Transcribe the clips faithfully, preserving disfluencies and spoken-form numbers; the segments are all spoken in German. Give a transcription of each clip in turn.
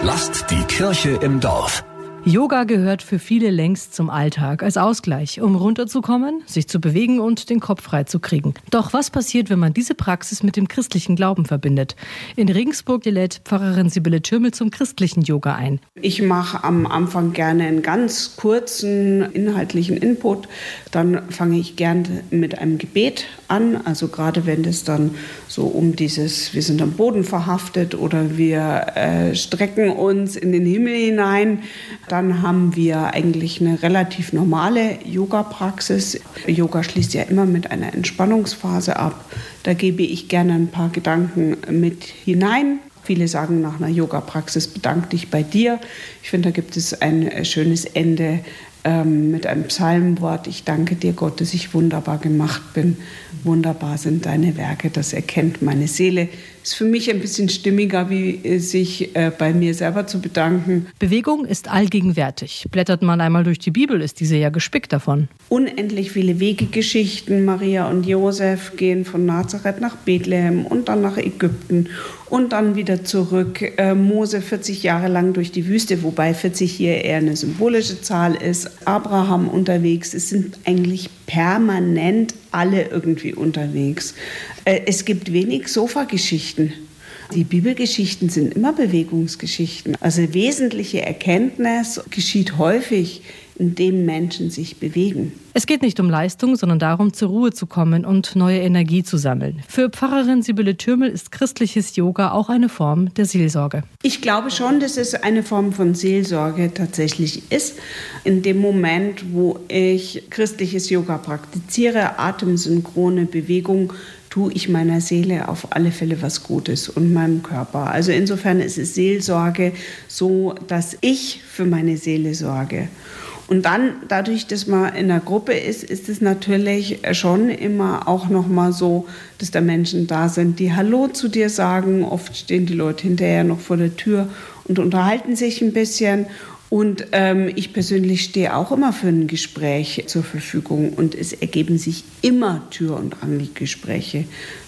Lasst die Kirche im Dorf. Yoga gehört für viele längst zum Alltag als Ausgleich, um runterzukommen, sich zu bewegen und den Kopf frei zu kriegen. Doch was passiert, wenn man diese Praxis mit dem christlichen Glauben verbindet? In Regensburg lädt Pfarrerin Sibylle Thürmel zum christlichen Yoga ein. Ich mache am Anfang gerne einen ganz kurzen inhaltlichen Input. Dann fange ich gerne mit einem Gebet an. Also gerade wenn es dann so um dieses, wir sind am Boden verhaftet oder wir äh, strecken uns in den Himmel hinein, dann haben wir eigentlich eine relativ normale Yoga-Praxis. Yoga schließt ja immer mit einer Entspannungsphase ab. Da gebe ich gerne ein paar Gedanken mit hinein. Viele sagen nach einer Yoga-Praxis, bedank dich bei dir. Ich finde, da gibt es ein schönes Ende ähm, mit einem Psalmwort. Ich danke dir, Gott, dass ich wunderbar gemacht bin. Wunderbar sind deine Werke, das erkennt meine Seele. Ist für mich ein bisschen stimmiger, wie sich äh, bei mir selber zu bedanken. Bewegung ist allgegenwärtig. Blättert man einmal durch die Bibel, ist diese ja gespickt davon. Unendlich viele Wegegeschichten. Maria und Josef gehen von Nazareth nach Bethlehem und dann nach Ägypten und dann wieder zurück. Äh, Mose vierzig Jahre lang durch die Wüste, wobei vierzig hier eher eine symbolische Zahl ist. Abraham unterwegs. Es sind eigentlich permanent alle irgendwie unterwegs. Äh, es gibt wenig Sofageschichten. Die Bibelgeschichten sind immer Bewegungsgeschichten. Also wesentliche Erkenntnis geschieht häufig, indem Menschen sich bewegen. Es geht nicht um Leistung, sondern darum, zur Ruhe zu kommen und neue Energie zu sammeln. Für Pfarrerin Sibylle Thürmel ist christliches Yoga auch eine Form der Seelsorge. Ich glaube schon, dass es eine Form von Seelsorge tatsächlich ist. In dem Moment, wo ich christliches Yoga praktiziere, atemsynchrone Bewegung, tue ich meiner Seele auf alle Fälle was Gutes und meinem Körper. Also insofern ist es Seelsorge so, dass ich für meine Seele sorge. Und dann, dadurch, dass man in einer Gruppe ist, ist es natürlich schon immer auch nochmal so, dass da Menschen da sind, die Hallo zu dir sagen. Oft stehen die Leute hinterher noch vor der Tür und unterhalten sich ein bisschen. Und ähm, ich persönlich stehe auch immer für ein Gespräch zur Verfügung. Und es ergeben sich immer Tür- und Angelgespräche.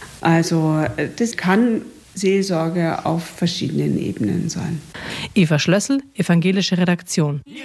Also das kann Seelsorge auf verschiedenen Ebenen sein. Eva Schlössel, evangelische Redaktion.